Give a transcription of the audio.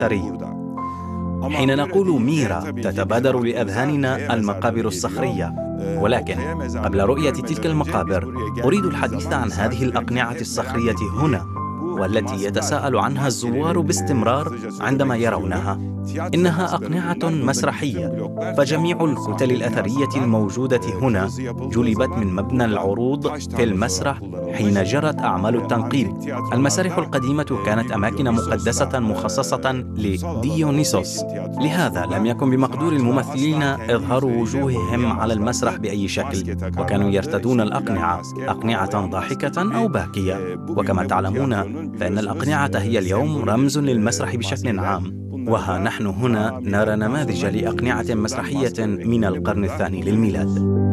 الأثري. حين نقول ميرا تتبادر لأذهاننا المقابر الصخرية، ولكن قبل رؤية تلك المقابر أريد الحديث عن هذه الأقنعة الصخرية هنا، والتي يتساءل عنها الزوار باستمرار عندما يرونها. إنها أقنعة مسرحية، فجميع الكتل الأثرية الموجودة هنا جلبت من مبنى العروض في المسرح حين جرت أعمال التنقيب. المسارح القديمة كانت أماكن مقدسة مخصصة لديونيسوس، لهذا لم يكن بمقدور الممثلين إظهار وجوههم على المسرح بأي شكل، وكانوا يرتدون الأقنعة، أقنعة ضاحكة أو باكية. وكما تعلمون فإن الأقنعة هي اليوم رمز للمسرح بشكل عام، وها نحن هنا نرى نماذج لأقنعة مسرحية من القرن الثاني للميلاد.